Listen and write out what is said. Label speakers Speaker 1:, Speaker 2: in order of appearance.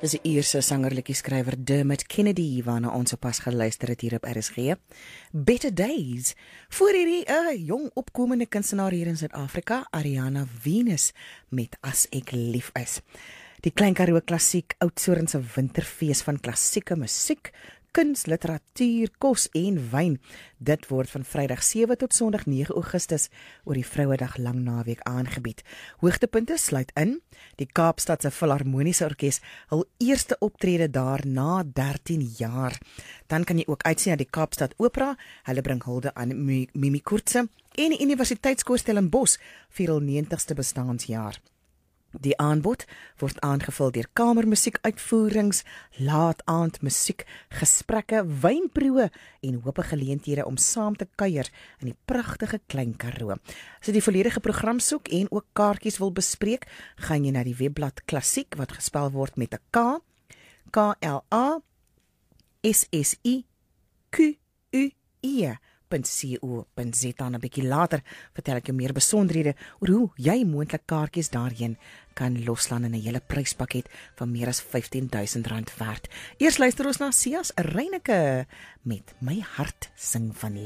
Speaker 1: Dis die Ierse sangerliedjie-skrywer Dermot Kennedy waarna ons sopas geluister het hier op RSG. Better Days. Voor hierdie jong opkomende kunstenaar hier in Suid-Afrika, Ariana Venus met As ek lief is. Die Klein Karoo Klassiek Oudtshoorn se winterfees van klassieke musiek, kuns, literatuur, kos en wyn. Dit word van Vrydag 7 tot Sondag 9 Augustus oor die Vrouedag lang naweek aangebied. Hoogtepunte sluit in die Kaapstadse Filharmoniese Orkees, hul eerste optrede daar na 13 jaar. Dan kan jy ook uitsien na die Kaapstad Opera, hulle bring hulde aan Mimi Koortse, en die Universiteitskoor Stellenbosch vir hul 90ste bestaансjaar. Die aanbod word aangevul deur kamermusiek uitvoerings, laat-aand musiek, gesprekke, wynproewe en hoop geleenthede om saam te kuier in die pragtige Klein Karoo. As jy die volledige program soek en ook kaartjies wil bespreek, gaan jy na die webblad Klassiek wat gespel word met 'n K, KLASSIQUI.co.za. 'n bietjie later vertel ek jou meer besonderhede oor hoe jy moontlik kaartjies daarheen kan loslaan in 'n hele pryspakket van meer as R15,000 werd. Eers luister ons na Sias Reyneke met My hart sing van